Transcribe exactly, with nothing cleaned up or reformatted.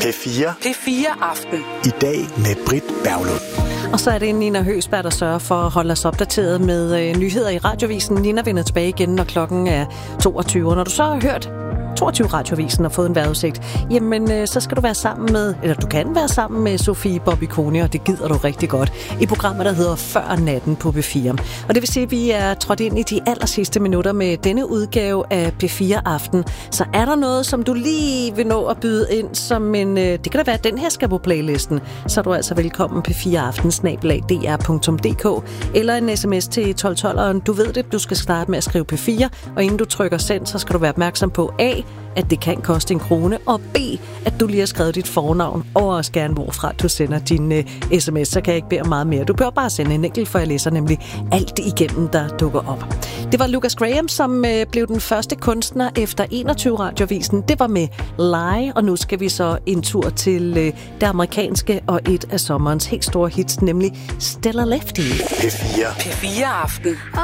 P fire. P fire Aften. I dag med Britt Berglund. Og så er det Nina Høgsberg, der sørger for at holde os opdateret med øh, nyheder i Radiovisen. Nina vender tilbage igen, når klokken er toogtyve. Når du så har hørt toogtyve Radiovisen og fået en vejrudsigt, jamen øh, så skal du være sammen med, eller du kan være sammen med Sofie Bobbikoni, og det gider du rigtig godt, i programmet, der hedder Før Natten på P fire. Og det vil sige, at vi er trådt ind i de aller sidste minutter med denne udgave af P fire Aften. Så er der noget, som du lige vil nå at byde ind som en, øh, det kan da være, at den her skal på playlisten, så er du altså velkommen P fire Aften snabel-a d r punktum d k eller en sms til tolv tolv. Du ved det, du skal starte med at skrive P fire, og inden du trykker send, så skal du være opmærksom på A, at det kan koste en krone, og B, at du lige har skrevet dit fornavn, og også gerne hvorfra du sender din uh, sms, så kan jeg ikke bede om meget mere. Du bør bare sende en enkelt, for jeg læser nemlig alt igennem, der dukker op. Det var Lucas Graham, som uh, blev den første kunstner efter enogtyve Radiovisen. Det var med Lie, og nu skal vi så en tur til uh, det amerikanske og et af sommerens helt store hits, nemlig Stella Lefty. P fire. P fire Aften.